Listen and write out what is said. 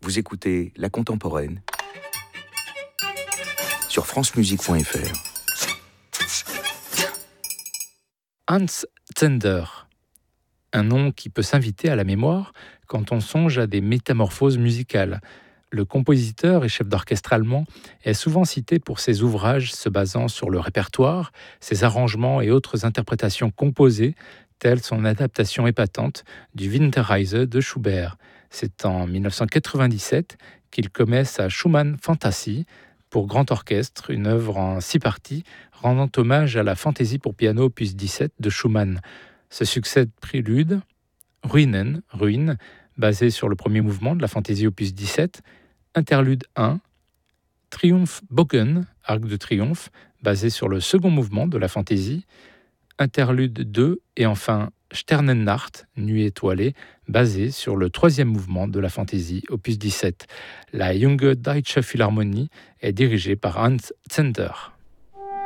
Vous écoutez La Contemporaine sur francemusique.fr. Hans Zender, un nom qui peut s'inviter à la mémoire quand on songe à des métamorphoses musicales. Le compositeur et chef d'orchestre allemand est souvent cité pour ses ouvrages se basant sur le répertoire, ses arrangements et autres interprétations composées, telle son adaptation épatante du Winterreise de Schubert. C'est en 1997 qu'il commet sa Schumann Fantasie pour grand orchestre, une œuvre en 6 parties rendant hommage à la fantaisie pour piano opus 17 de Schumann. Se succèdent prélude, Ruinen, ruine, basé sur le premier mouvement de la fantaisie opus 17, interlude 1, Triumphbogen, arc de triomphe, basé sur le second mouvement de la fantaisie, interlude 2 et enfin Sternennacht, nuit étoilée, basé sur le troisième mouvement de la fantaisie opus 17. La Junge Deutsche Philharmonie est dirigée par Hans Zender.